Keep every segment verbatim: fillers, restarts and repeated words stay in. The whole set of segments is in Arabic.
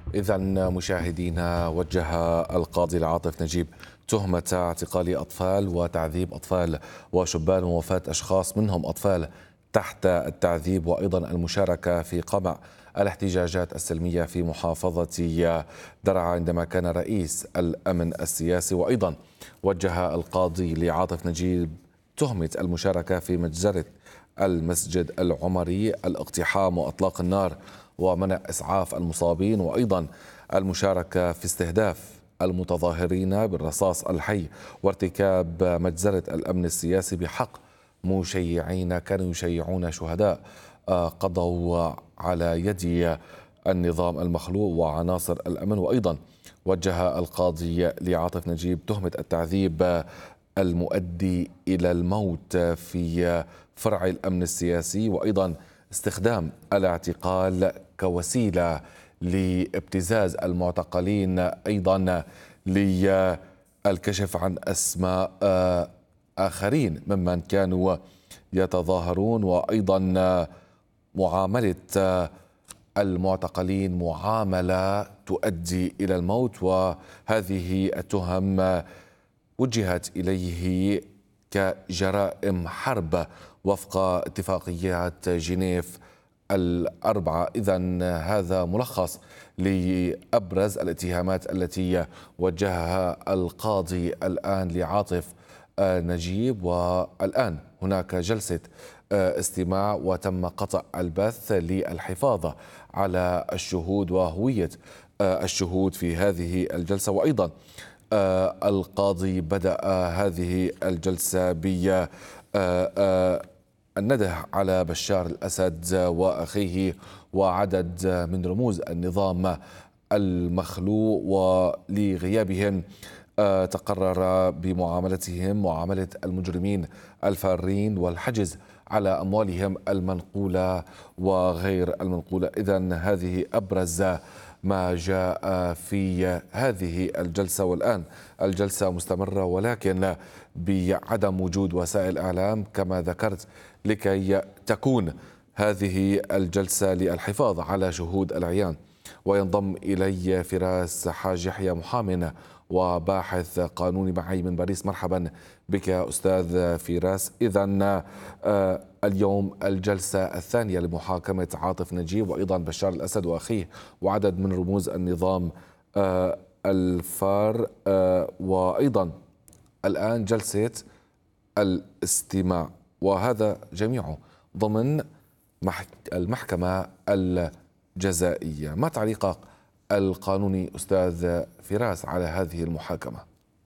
إذا مشاهدينا، وجه القاضي العاطف نجيب تهمة اعتقال أطفال وتعذيب أطفال وشبان ووفاة أشخاص منهم أطفال تحت التعذيب، وأيضا المشاركة في قمع الاحتجاجات السلمية في محافظة درعا عندما كان رئيس الأمن السياسي. وأيضا وجه القاضي لعاطف نجيب تهمة المشاركة في مجزرة المسجد العمري، الاقتحام وأطلاق النار ومنع إسعاف المصابين، وأيضا المشاركة في استهداف المتظاهرين بالرصاص الحي وارتكاب مجزرة الأمن السياسي بحق مشيعين كانوا يشيعون شهداء آه، قضوا على يد النظام المخلوع وعناصر الأمن. وأيضا وجه القاضي لعاطف نجيب تهمة التعذيب المؤدي إلى الموت في فرع الأمن السياسي، وأيضا استخدام الاعتقال كوسيلة لابتزاز المعتقلين، أيضا للكشف عن أسماء آخرين ممن كانوا يتظاهرون، وأيضا معاملة المعتقلين معاملة تؤدي إلى الموت. وهذه التهم وجهت إليه كجرائم حرب وفق اتفاقيات جنيف الأربعة. إذن هذا ملخص لأبرز الاتهامات التي وجهها القاضي الآن لعاطف نجيب. والآن هناك جلسة استماع وتم قطع البث للحفاظ على الشهود وهوية الشهود في هذه الجلسة. وأيضا القاضي بدأ هذه الجلسة ب النده على بشار الأسد وأخيه وعدد من رموز النظام المخلوع، ولغيابهم تقرر بمعاملتهم معاملة المجرمين الفارين والحجز على أموالهم المنقولة وغير المنقولة. إذن هذه أبرز ما جاء في هذه الجلسة، والآن الجلسة مستمرة ولكن بعدم وجود وسائل إعلام كما ذكرت، لكي تكون هذه الجلسة للحفاظ على شهود العيان. وينضم إلي فراس حاج يحيى، محامٍ وباحث قانوني معي من باريس. مرحبا بك أستاذ فراس. إذن اليوم الجلسة الثانية لمحاكمة عاطف نجيب وأيضا بشار الأسد وأخيه وعدد من رموز النظام الفار، وأيضا الآن جلسة الاستماع، وهذا جميعه ضمن المحكمة الجزائية. ما تعليقك القانوني أستاذ فراس على هذه المحاكمة؟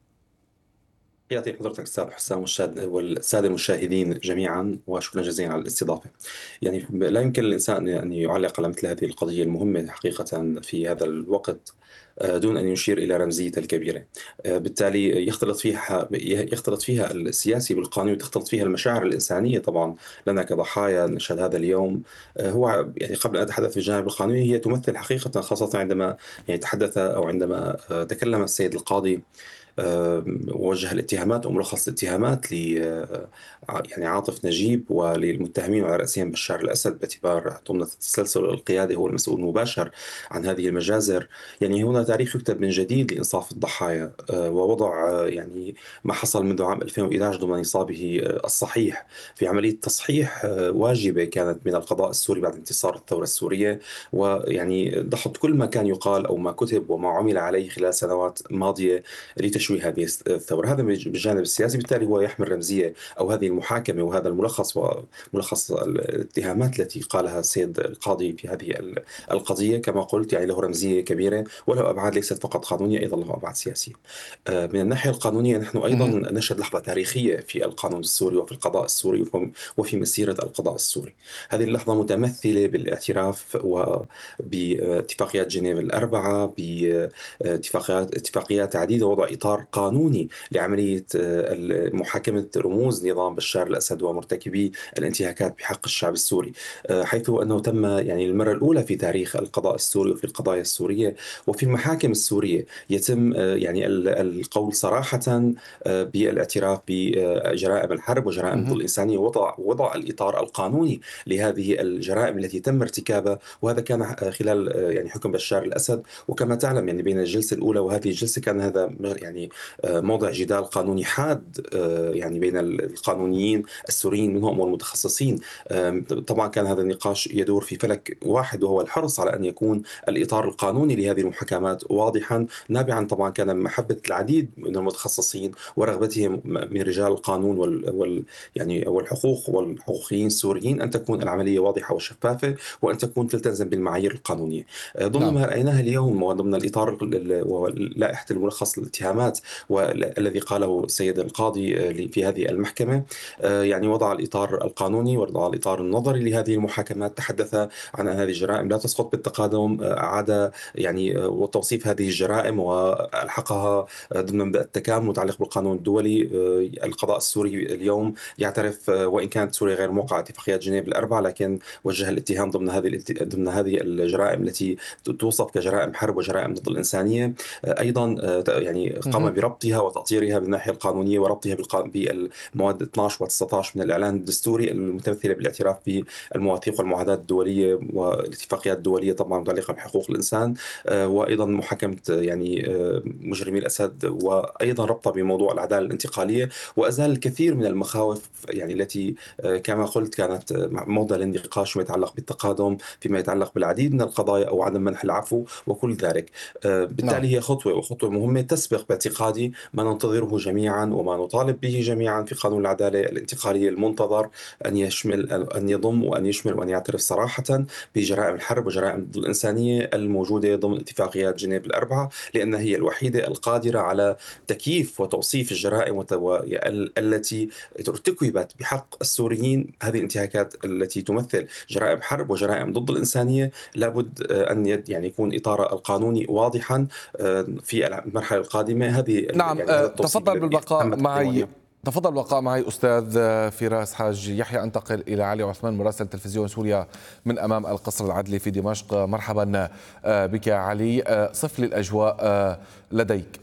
يعطي حضرتك أستاذ حسام والسادة المشاهدين جميعا، وشكرا جزيلا على الاستضافة. يعني لا يمكن للإنسان أن يعلق على مثل هذه القضية المهمة حقيقة في هذا الوقت دون أن يشير إلى رمزية الكبيرة. بالتالي يختلط فيها يختلط فيها السياسي بالقانون، وتختلط فيها المشاعر الإنسانية. طبعا لنا كضحايا نشهد هذا اليوم. هو يعني قبل أن أتحدث في الجانب القانوني، هي تمثل حقيقة، خاصة عندما يعني تحدث أو عندما تكلم السيد القاضي ووجه الاتهامات وملخص الاتهامات ل يعني عاطف نجيب وللمتهمين وعلى رأسهم بشار الأسد، باعتبار ضمن تسلسل القيادة هو المسؤول المباشر عن هذه المجازر. يعني هنا تاريخ يكتب من جديد لإنصاف الضحايا، ووضع يعني ما حصل منذ عام ألفين وأحد عشر ضمن نصابه الصحيح في عملية تصحيح واجبة كانت من القضاء السوري بعد انتصار الثورة السورية، ويعني ضحت كل ما كان يقال أو ما كتب وما عمل عليه خلال سنوات ماضية لتشويه هذه الثورة. هذا بالجانب السياسي. بالتالي هو يحمل رمزية، أو هذه المحاكمة وهذا الملخص وملخص الاتهامات التي قالها السيد القاضي في هذه القضية كما قلت، يعني له رمزية كبيرة وله أبعاد ليست فقط قانونية، أيضا له أبعاد سياسية. من الناحية القانونية نحن أيضا نشهد لحظة تاريخية في القانون السوري وفي القضاء السوري وفي مسيرة القضاء السوري. هذه اللحظة متمثلة بالاعتراف وباتفاقيات جنيف الأربعة، باتفاقيات اتفاقيات عديدة، وضع إطار قانوني لعملية محاكمة رموز نظام بشار الأسد ومرتكبي الانتهاكات بحق الشعب السوري، حيث أنه تم يعني المرة الأولى في تاريخ القضاء السوري وفي القضايا السورية وفي المحاكم السورية يتم يعني القول صراحة بالاعتراف بجرائم الحرب وجرائم ضد مهم. الإنسانية، وضع وضع الإطار القانوني لهذه الجرائم التي تم ارتكابها. وهذا كان خلال يعني حكم بشار الأسد. وكما تعلم يعني بين الجلسة الأولى وهذه الجلسة كان هذا يعني موضع جدال قانوني حاد يعني بين القانونيين السوريين منهم والمتخصصين. طبعا كان هذا النقاش يدور في فلك واحد، وهو الحرص على أن يكون الإطار القانوني لهذه المحاكمات واضحا، نابعا طبعا كان من محبة العديد من المتخصصين ورغبتهم من رجال القانون وال, وال يعني والحقوق والحقوقيين السوريين أن تكون العملية واضحة وشفافة، وأن تكون تلتزم بالمعايير القانونية. ضمن نعم. ما رأيناه اليوم وضمن الإطار لائحة الملخص للاتهامات والذي قاله السيد القاضي في هذه المحكمة، يعني وضع الإطار القانوني ووضع الإطار النظري لهذه المحاكمات. تحدث عن أن هذه الجرائم لا تسقط بالتقادم، أعاد يعني وتوصيف هذه الجرائم وألحقها ضمن مبدأ التكامل المتعلق بالقانون الدولي. القضاء السوري اليوم يعترف، وإن كانت سوريا غير موقع اتفاقيات جنيف الأربعة، لكن وجه الاتهام ضمن هذه ضمن هذه الجرائم التي توصف كجرائم حرب وجرائم ضد الإنسانية. أيضا يعني قام مهم. بربطها وتأطيرها بالناحية القانونية وربطها بالمواد اثنعش و تسعة عشر من الإعلان الدستوري المتمثلة بالاعتراف بالمواثيق والمعاهدات الدولية والاتفاقيات الدولية طبعا متعلقة بحقوق الإنسان، وأيضا محاكمة يعني مجرمي الأسد، وأيضا ربطها بموضوع العدالة الانتقالية، وأزال الكثير من المخاوف يعني التي كما قلت كانت موضع للنقاش فيما يتعلق بالتقادم، فيما يتعلق بالعديد من القضايا أو عدم منح العفو وكل ذلك. نعم. بالتالي هي خطوة وخطوة مهمة تسبق باعتقادي ما ننتظره جميعا وما نطالب به جميعا في قانون العدالة الانتقالية المنتظر، أن يشمل أن يضم وأن يشمل وأن يعترف صراحة بجرائم الحرب وجرائم ضد الإنسانية الموجودة ضمن اتفاقيات جنيف الأربعة، لأنها هي الوحيدة القادرة على تكييف وتوصيف الجرائم التي ارتكبت بحق السوريين. هذه الانتهاكات التي تمثل جرائم حرب وجرائم ضد الإنسانية لابد أن يعني يكون إطارها القانوني واضحا في المرحلة القادمة. هذه نعم. يعني هذا التوصيف تفضل الذي تم بالبقاء تقديمه معي. اليوم. تفضل بالبقاء معي أستاذ فراس حاج يحيى. أنتقل إلى علي عثمان مراسل تلفزيون سوريا من أمام القصر العدلي في دمشق. مرحبا بك علي. صف لي الأجواء لديك.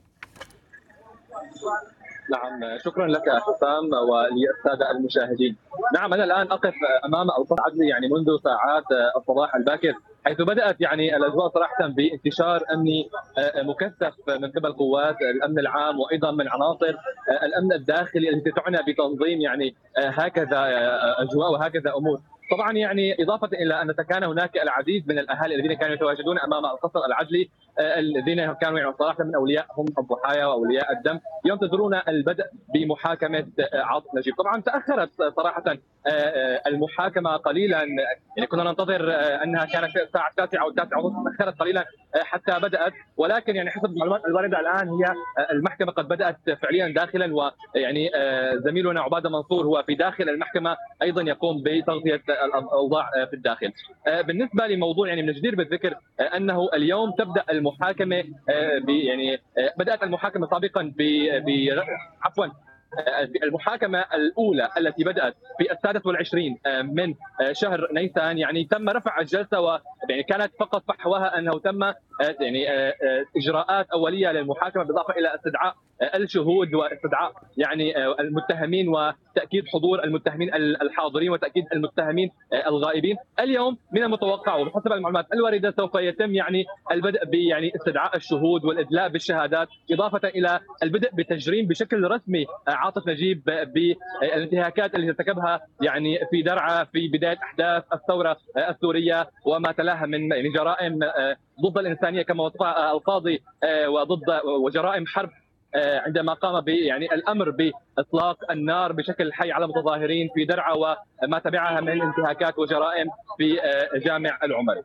نعم، شكرا لك حسام وللسادة المشاهدين. نعم، أنا الآن أقف أمام القصر العدلي يعني منذ ساعات الصباح الباكر، حيث بدأت يعني الأجواء صراحة بانتشار أمني مكثف من قبل قوات الأمن العام وأيضا من عناصر الأمن الداخلي التي تعنى بتنظيم يعني هكذا أجواء وهكذا أمور. طبعا يعني إضافة إلى أن كان هناك العديد من الأهالي الذين كانوا يتواجدون أمام القصر العدلي، الذين كانوا يعني صراحة من أولياء هم الضحايا وأولياء الدم ينتظرون البدء بمحاكمة عاطف نجيب. طبعا تأخرت صراحة المحاكمة قليلا، يعني كنا ننتظر أنها كانت الساعة التاسعة أو التاسعة ونصف، تأخرت قليلا حتى بدأت، ولكن يعني حسب المعلومات الواردة الآن هي المحكمة قد بدأت فعليا داخلا، ويعني زميلنا عبادة منصور هو في داخل المحكمة أيضا يقوم بتغطية الأوضاع في الداخل. بالنسبة لموضوع يعني من الجدير بالذكر أنه اليوم تبدأ المحاكمة يعني بدأت المحاكمة سابقا ب عفوا المحاكمة الأولى التي بدأت في السادس والعشرين من شهر نيسان، يعني تم رفع الجلسة، ويعني كانت فقط فحواها أنه تم يعني إجراءات أولية للمحاكمة بالإضافة إلى استدعاء الشهود واستدعاء يعني المتهمين وتأكيد حضور المتهمين الحاضرين وتأكيد المتهمين الغائبين. اليوم من المتوقع وبحسب المعلومات الواردة سوف يتم يعني البدء بيعني استدعاء الشهود والإدلاء بالشهادات، إضافة إلى البدء بتجريم بشكل رسمي عاطف نجيب بالانتهاكات التي ارتكبها يعني في درعا في بداية أحداث الثورة السورية وما تلاها من يعني جرائم ضد الإنسانية كما وصفها القاضي وضد وجرائم حرب عندما قام ب يعني الامر باطلاق النار بشكل حي على متظاهرين في درعا وما تبعها من انتهاكات وجرائم في جامع العمري.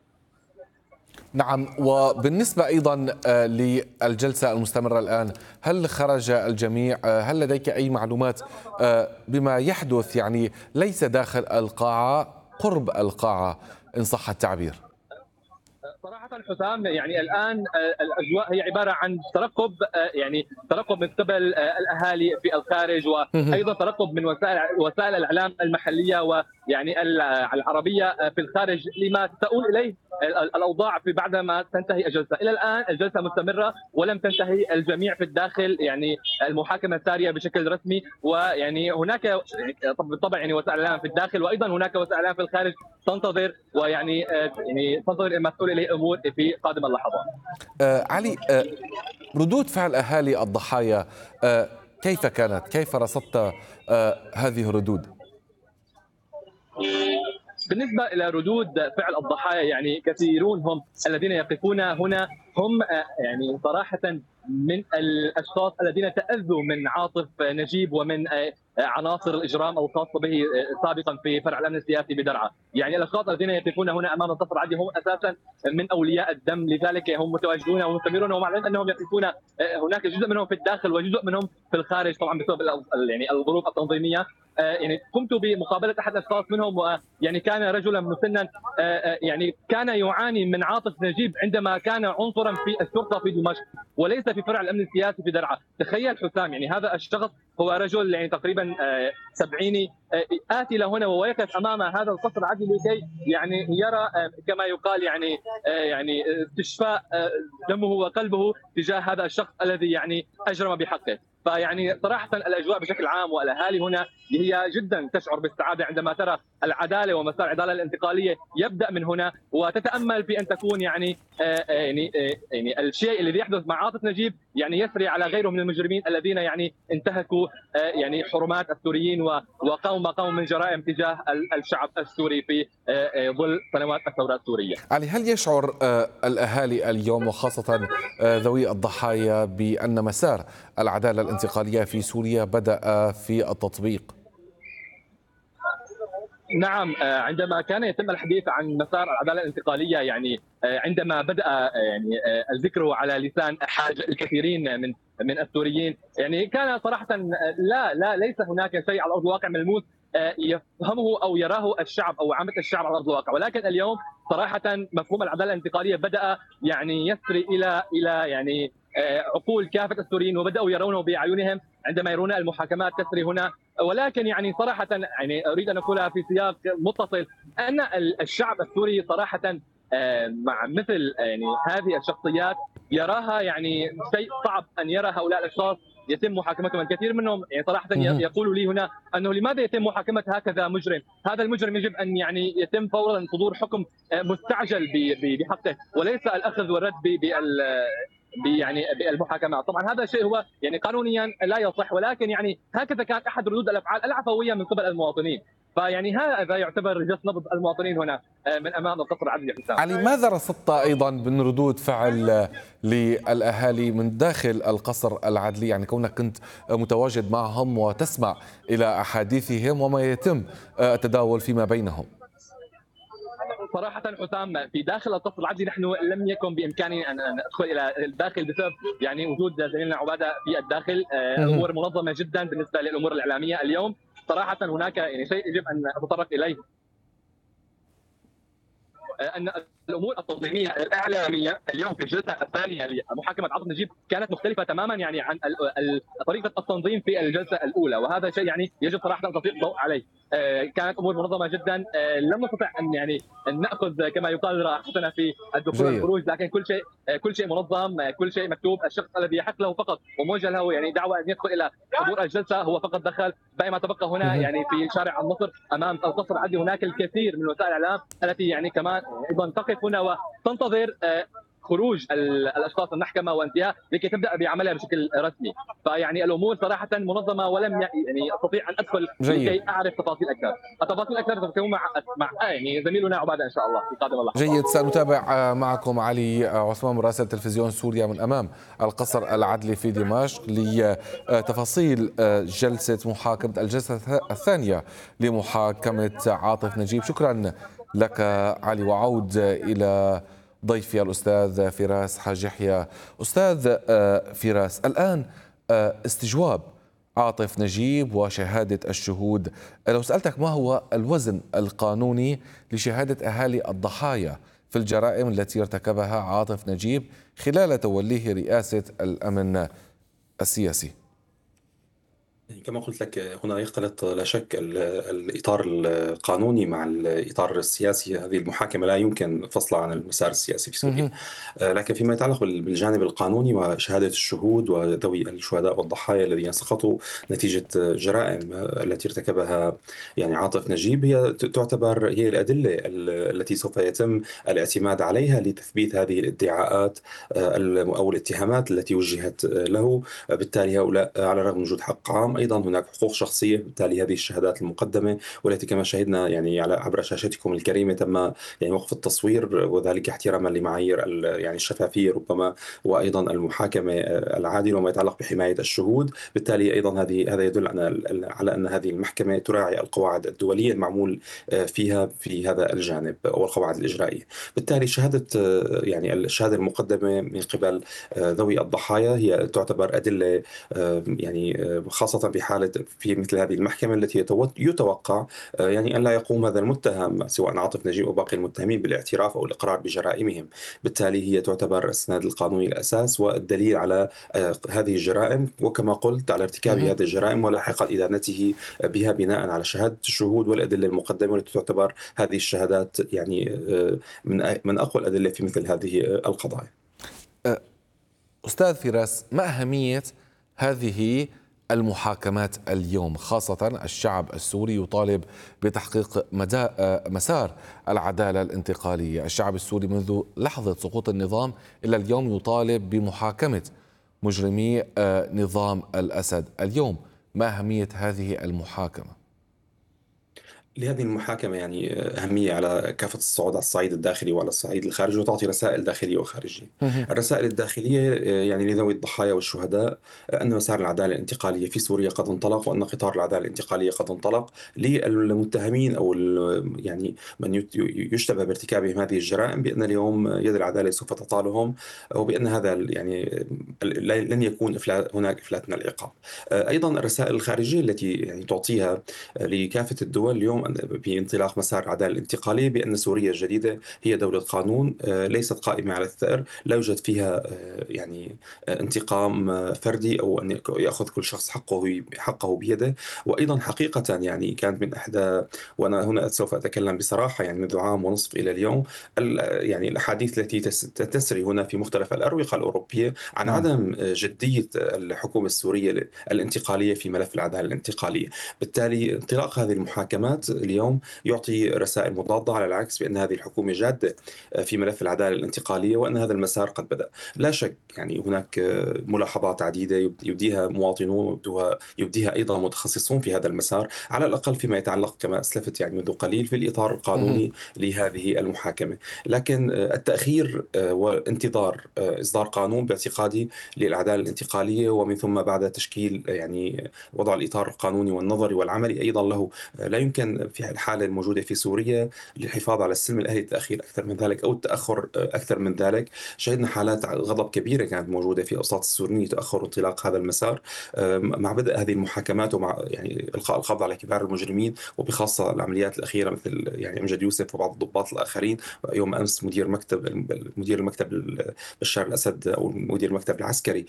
نعم. وبالنسبة أيضا للجلسة المستمرة الآن، هل خرج الجميع؟ هل لديك أي معلومات بما يحدث يعني ليس داخل القاعة، قرب القاعة إن صح التعبير؟ صراحة حسام يعني الآن الأجواء هي عبارة عن ترقب، يعني ترقب من قبل الأهالي في الخارج وأيضا ترقب من وسائل وسائل الإعلام المحلية يعني العربيه في الخارج لما تؤول اليه الاوضاع في بعد ما تنتهي الجلسه. الى الان الجلسه مستمره ولم تنتهي، الجميع في الداخل يعني المحاكمه ساريه بشكل رسمي، ويعني هناك بالطبع يعني وسائل الاعلام في الداخل وايضا هناك وسائل اعلام في الخارج تنتظر ويعني يعني تنتظر المسؤول اليه امور في قادم اللحظات. آه علي، آه ردود فعل اهالي الضحايا آه كيف كانت؟ كيف رصدت آه هذه الردود؟ بالنسبة إلى ردود فعل الضحايا يعني كثيرون هم الذين يقفون هنا، هم يعني صراحة من الأشخاص الذين تأذوا من عاطف نجيب ومن عناصر الإجرام الخاصة به سابقا في فرع الأمن السياسي بدرعا. يعني الأشخاص الذين يقفون هنا أمام القصر العدلي هم أساسا من أولياء الدم، لذلك هم متواجدون ومستمرون، ومع العلم أنهم يقفون هناك جزء منهم في الداخل وجزء منهم في الخارج طبعا بسبب يعني الظروف التنظيمية. يعني قمت بمقابله احد الاشخاص منهم، يعني كان رجلا مسنا، يعني كان يعاني من عاطف نجيب عندما كان عنصرا في الشرطه في دمشق وليس في فرع الامن السياسي في درعا. تخيل حسام، يعني هذا الشخص هو رجل يعني تقريبا سبعيني آتي لهنا ويقف امام هذا القصر العدلي لكي يعني يرى كما يقال يعني يعني استشفاء دمه وقلبه تجاه هذا الشخص الذي يعني اجرم بحقه. فيعني صراحه الاجواء بشكل عام والاهالي هنا هي جدا تشعر بالسعاده عندما ترى العداله ومسار العداله الانتقاليه يبدا من هنا، وتتامل في ان تكون يعني يعني يعني الشيء الذي يحدث مع عاطف نجيب يعني يسري على غيره من المجرمين الذين يعني انتهكوا يعني حرمات السوريين وقاموا ما قاموا من جرائم تجاه الشعب السوري في ظل سنوات الثوره السوريه. علي، هل يشعر الاهالي اليوم وخاصه ذوي الضحايا بان مسار العداله الانتقاليه في سوريا بدا في التطبيق؟ نعم، عندما كان يتم الحديث عن مسار العداله الانتقاليه يعني عندما بدا يعني الذكر على لسان حاج الكثيرين من من السوريين، يعني كان صراحه لا لا ليس هناك شيء على ارض الواقع ملموس يفهمه او يراه الشعب او عامه الشعب على ارض الواقع، ولكن اليوم صراحه مفهوم العداله الانتقاليه بدا يعني يسري الى الى يعني عقول كافه السوريين، وبداوا يرونه باعينهم عندما يرون المحاكمات تسري هنا. ولكن يعني صراحه يعني اريد ان اقولها في سياق متصل ان الشعب السوري صراحه مع مثل يعني هذه الشخصيات يراها يعني شيء صعب ان يرى هؤلاء الاشخاص يتم محاكمتهم. الكثير منهم يعني صراحه يقولوا لي هنا انه لماذا يتم محاكمه هكذا مجرم؟ هذا المجرم يجب ان يعني يتم فورا صدور حكم مستعجل بحقه وليس الاخذ والرد بال يعني بالمحاكمات. طبعا هذا الشيء هو يعني قانونيا لا يصح، ولكن يعني هكذا كانت احد ردود الافعال العفويه من قبل المواطنين. فيعني هذا يعتبر جس نبض المواطنين هنا من امام القصر العدلي. حسام علي، ماذا رصدت ايضا من ردود فعل للاهالي من داخل القصر العدلي، يعني كونك كنت متواجد معهم وتسمع الى احاديثهم وما يتم التداول فيما بينهم؟ صراحة حسام في داخل القصر العدلي نحن لم يكن بإمكاني أن ندخل إلى الداخل بسبب يعني وجود زميلنا عبادة في الداخل. أمور منظمة جدا بالنسبة للأمور الإعلامية اليوم. صراحة هناك يعني شيء يجب أن نتطرق إليه، ان الامور التنظيميه الاعلاميه اليوم في الجلسه الثانيه لمحاكمه عاطف نجيب كانت مختلفه تماما يعني عن طريقه التنظيم في الجلسه الاولى، وهذا شيء يعني يجب صراحه ان نسلط الضوء عليه. كانت امور منظمه جدا، لم نستطع ان يعني ان ناخذ كما يقال راحتنا في الدخول والخروج، لكن كل شيء كل شيء منظم، كل شيء مكتوب. الشخص الذي يحق له فقط وموجه له يعني دعوه ان يدخل الى حضور الجلسه هو فقط دخل، بينما تبقى هنا يعني في شارع النصر امام القصر العدلي هناك الكثير من وسائل الاعلام التي يعني كمان ايضا تقف هنا وتنتظر خروج الاشخاص المحكمه وانتهاء لكي تبدا بعملها بشكل رسمي. فيعني الامور صراحه منظمه ولم يعني استطيع ان ادخل جيد. لكي اعرف تفاصيل اكثر. التفاصيل اكثر ستكون مع مع يعني زميلنا عباده ان شاء الله في قادم اللحظات. جيد، سنتابع معكم علي عثمان مراسل تلفزيون سوريا من امام القصر العدلي في دمشق لتفاصيل جلسه محاكمه الجلسه الثانيه لمحاكمه عاطف نجيب. شكرا لك علي، وعود الى ضيفي الأستاذ فراس حاج يحيى. أستاذ فراس، الآن استجواب عاطف نجيب وشهادة الشهود، لو سألتك ما هو الوزن القانوني لشهادة أهالي الضحايا في الجرائم التي ارتكبها عاطف نجيب خلال توليه رئاسة الأمن السياسي؟ يعني كما قلت لك هنا يختلط لا شك ال- الإطار القانوني مع الإطار السياسي. هذه المحاكمة لا يمكن فصلها عن المسار السياسي في سوريا. مهم. آه، لكن فيما يتعلق بال- بالجانب القانوني وشهادة الشهود وذوي الشهداء والضحايا الذين سقطوا نتيجة جرائم آه، التي ارتكبها يعني عاطف نجيب، هي ت- تعتبر هي الأدلة ال- التي سوف يتم الاعتماد عليها لتثبيت هذه الادعاءات آه، الم- أو الاتهامات التي وجهت آه، له. بالتالي هؤلاء على الرغم من وجود حق عام أيضا هناك حقوق شخصية. بالتالي هذه الشهادات المقدمة والتي كما شهدنا يعني على عبر شاشتكم الكريمة تم يعني وقف التصوير، وذلك احتراما لمعايير ال- يعني الشفافية ربما، وأيضا المحاكمة العادلة وما يتعلق بحماية الشهود. بالتالي أيضا هذه هذا يدل على على أن هذه المحكمة تراعي القواعد الدولية المعمول فيها في هذا الجانب والقواعد الإجرائية. بالتالي شهادة يعني الشهادة المقدمة من قبل ذوي الضحايا هي تعتبر أدلة آه، يعني آه، خاصة في حالة في مثل هذه المحكمة التي يتو- يتوقع آه، يعني أن لا يقوم هذا المتهم سواء عاطف نجيب أو باقي المتهمين بالاعتراف أو الإقرار بجرائمهم. بالتالي هي تعتبر السند القانوني الأساس والدليل على آه، هذه الجرائم، وكما قلت على ارتكاب مهم. هذه الجرائم ولاحقا إدانته بها بناء على شهادة الشهود والأدلة المقدمة، والتي تعتبر هذه الشهادات يعني آه، من أ- من أقوى الأدلة في مثل هذه آه، القضايا. أه، أستاذ فراس، ما أهمية هذه المحاكمات اليوم، خاصة الشعب السوري يطالب بتحقيق مدى أه، مسار العدالة الانتقالية؟ الشعب السوري منذ لحظة سقوط النظام إلى اليوم يطالب بمحاكمة مجرمي أه، نظام الأسد. اليوم ما أهمية هذه المحاكمة؟ لهذه المحاكمة يعني أهمية على كافة الصعود، على الصعيد الداخلي وعلى الصعيد الخارجي، وتعطي رسائل داخلية وخارجية. الرسائل الداخلية يعني لذوي الضحايا والشهداء أن مسار العدالة الانتقالية في سوريا قد انطلق، وأن قطار العدالة الانتقالية قد انطلق. للمتهمين أو ال- يعني من يت- يشتبه بارتكابهم هذه الجرائم بأن اليوم يد العدالة سوف تطالهم، وبأن هذا يعني لن يكون إفلات هناك إفلات من العقاب. أيضا الرسائل الخارجية التي يعني تعطيها لكافة الدول اليوم بانطلاق مسار العدالة الانتقالية بأن سوريا الجديدة هي دولة قانون، آه، ليست قائمة على الثأر، لا يوجد فيها آه، يعني آه، انتقام آه، فردي أو أن يأخذ كل شخص حقه حقه بيده. وأيضا حقيقة يعني كانت من إحدى، وأنا هنا سوف أتكلم بصراحة، يعني منذ عام ونصف إلى اليوم ال- يعني الأحاديث التي تس- تسري هنا في مختلف الأروقة الأوروبية عن نعم. عدم آه، جدية الحكومة السورية الانتقالية في ملف العدالة الانتقالية. بالتالي انطلاق هذه المحاكمات اليوم يعطي رسائل مضادة، على العكس بأن هذه الحكومة جادة في ملف العدالة الانتقالية وأن هذا المسار قد بدأ. لا شك يعني هناك ملاحظات عديدة يبديها مواطنون ويبدوها يبديها أيضا متخصصون في هذا المسار، على الأقل فيما يتعلق كما أسلفت يعني منذ قليل في الإطار القانوني لهذه المحاكمة. لكن التأخير وانتظار إصدار قانون باعتقادي للعدالة الانتقالية، ومن ثم بعد تشكيل يعني وضع الإطار القانوني والنظري والعملي أيضا له، لا يمكن في الحالة الموجودة في سوريا للحفاظ على السلم الأهلي التأخير أكثر من ذلك أو التأخر أكثر من ذلك. شهدنا حالات غضب كبيرة كانت موجودة في أوساط السوريين تأخر انطلاق هذا المسار مع بدء هذه المحاكمات، ومع يعني إلقاء القبض على كبار المجرمين، وبخاصة العمليات الأخيرة مثل يعني أمجد يوسف وبعض الضباط الآخرين. يوم أمس مدير مكتب مدير المكتب بشار الأسد أو مدير المكتب العسكري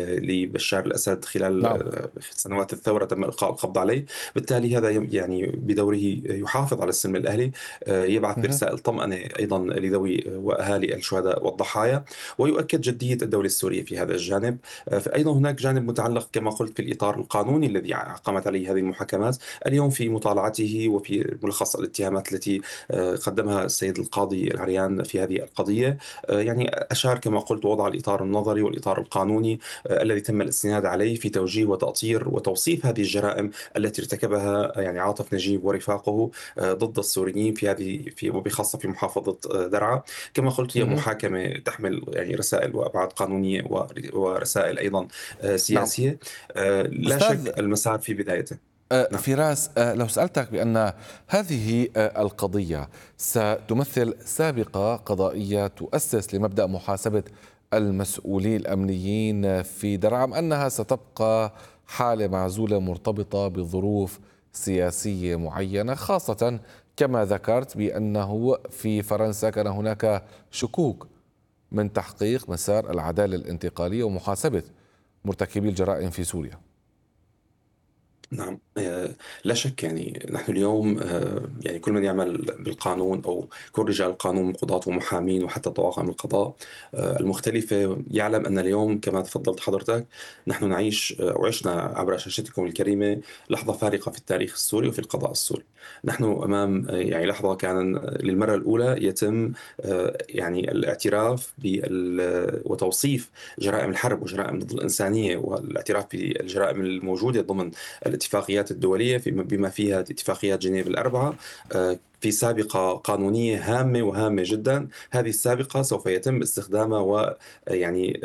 لبشار الأسد خلال نعم. سنوات الثورة تم إلقاء القبض عليه. بالتالي هذا يعني بدوره يحافظ على السلم الأهلي، يبعث مهم. برسائل طمأنة أيضا لذوي وأهالي الشهداء والضحايا، ويؤكد جدية الدولة السورية في هذا الجانب. أيضا هناك جانب متعلق كما قلت في الإطار القانوني الذي قامت عليه هذه المحاكمات اليوم في مطالعته وفي ملخص الاتهامات التي قدمها السيد القاضي العريان في هذه القضية. يعني أشار كما قلت وضع الإطار النظري والإطار القانوني الذي تم الاستناد عليه في توجيه وتأطير وتوصيف هذه الجرائم التي ارتكبها يعني عاطف نجيب ورفاقه ضد السوريين في هذه في وبخاصة في محافظة درعا. كما قلت هي مهم. محاكمة تحمل يعني رسائل وأبعاد قانونية ورسائل أيضا نعم. سياسية. لا أستاذ شك المسار في بدايته. آه، نعم. فراس، آه، لو سألتك بأن هذه آه، القضية ستمثل سابقة قضائية تؤسس لمبدأ محاسبة المسؤولين الأمنيين في درعا، أم أنها ستبقى حالة معزولة مرتبطة بظروف سياسية معينة، خاصة كما ذكرت بأنه في فرنسا كان هناك شكوك من تحقيق مسار العدالة الانتقالية ومحاسبة مرتكبي الجرائم في سوريا؟ نعم، آه، لا شك. يعني نحن اليوم آه، يعني كل من يعمل بالقانون أو كل رجال القانون من قضاة ومحامين وحتى طواقم القضاء آه، المختلفة يعلم أن اليوم كما تفضلت حضرتك نحن نعيش آه، أو عشنا عبر شاشتكم الكريمة لحظة فارقة في التاريخ السوري وفي القضاء السوري. نحن أمام آه، يعني لحظة كان للمرة الأولى يتم آه، يعني الاعتراف بال- وتوصيف جرائم الحرب وجرائم ضد الإنسانية والاعتراف بالجرائم الموجودة ضمن الاتفاقيات الدولية بما فيها اتفاقيات جنيف الأربعة آه، في سابقة قانونية هامة وهامة جدا. هذه السابقة سوف يتم استخدامها ويعني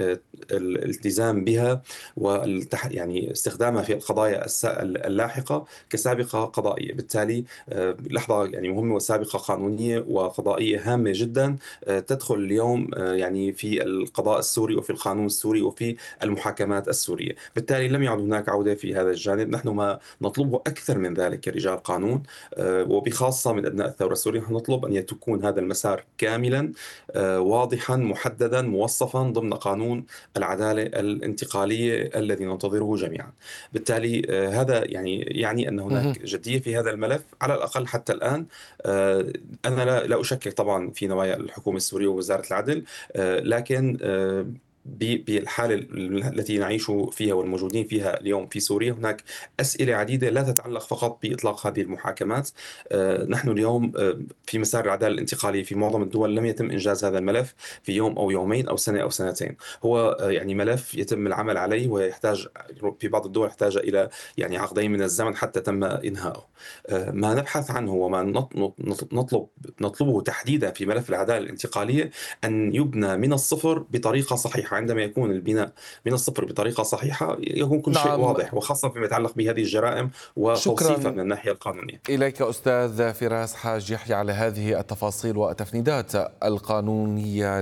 الالتزام بها والتح يعني استخدامها في القضايا اللاحقة كسابقة قضائية. بالتالي آه، لحظة يعني مهمة وسابقة قانونية وقضائية هامة جدا آه، تدخل اليوم آه، يعني في القضاء السوري وفي القانون السوري وفي المحاكمات السورية. بالتالي لم يعد هناك عودة في هذا الجانب. نحن ما نطلبه أكثر من ذلك كرجال قانون آه، وبخاصة من أبناء الثورة السورية. نحن نطلب أن يكون هذا المسار كاملا آه، واضحا محددا موصفا ضمن قانون العدالة الانتقالية الذي ننتظره جميعا. بالتالي آه، هذا يعني يعني أن مهم. هناك جدية في هذا الملف على الأقل حتى الآن. آه، أنا لا, لا أشكك طبعا في نوايا الحكومة السورية ووزارة العدل آه، لكن آه، ب- بالحالة التي نعيش فيها والموجودين فيها اليوم في سوريا هناك أسئلة عديدة لا تتعلق فقط بإطلاق هذه المحاكمات. آه، نحن اليوم آه، في مسار العدالة الانتقالية في معظم الدول لم يتم إنجاز هذا الملف في يوم أو يومين أو سنة أو سنتين. هو آه، يعني ملف يتم العمل عليه ويحتاج في بعض الدول يحتاج إلى يعني عقدين من الزمن حتى تم إنهائه. آه، ما نبحث عنه وما نط- نط- نطلب نطلبه تحديدا في ملف العدالة الانتقالية أن يبنى من الصفر بطريقة صحيحة. عندما يكون البناء من الصفر بطريقة صحيحة يكون كل شيء نعم، واضح وخاصة فيما يتعلق بهذه الجرائم وتوصيفها شكرا من الناحية القانونية. إليك أستاذ فراس حاج يحيى على هذه التفاصيل والتفنيدات القانونية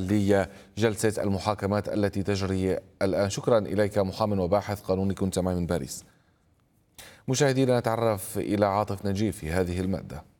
لجلسة المحاكمات التي تجري الآن. شكرا إليك محامٍ وباحث قانوني، كنت معي من باريس. مشاهدينا، نتعرف إلى عاطف نجيب في هذه المادة.